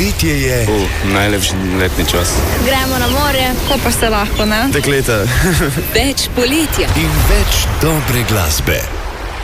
Poletje je najlepši letni čas. Gremo na morje, ko pa se lahko, ne? Dekleta. Več poletja In več dobre glasbe.